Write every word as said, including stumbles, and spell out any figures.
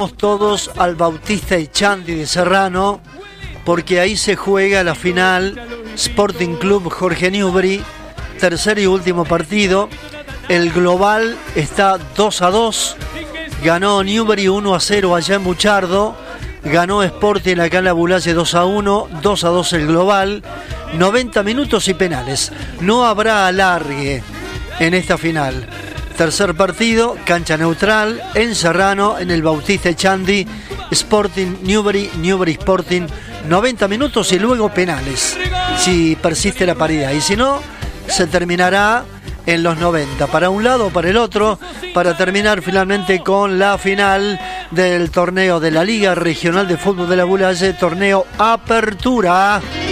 Todos al Bautista Echandi de Serrano, porque ahí se juega la final. Sporting Club Jorge Newbery, tercer y último partido. El global está dos a dos. Ganó Newbery uno a cero allá en Buchardo. Ganó Sporting acá en la Bulaye dos a uno. dos a dos el global. noventa minutos y penales. No habrá alargue en esta final. Tercer partido, cancha neutral, en Serrano, en el Bautista Echandi, Sporting Newbery, Newbery Sporting, noventa minutos y luego penales, si persiste la paridad. Y si no, se terminará en los noventa, para un lado o para el otro, para terminar finalmente con la final del torneo de la Liga Regional de Fútbol de la Bulaye, torneo Apertura.